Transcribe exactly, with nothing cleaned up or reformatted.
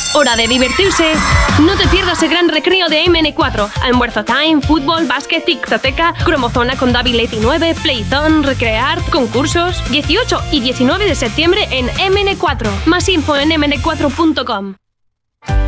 Hora de divertirse. No te pierdas el gran recreo de M N cuatro. Almuerzo time, fútbol, básquet, tictoteca, cromozona con David Leti nueve, Playzone, Recrear, concursos. dieciocho y diecinueve de septiembre en M N cuatro. Más info en eme ene cuatro punto com.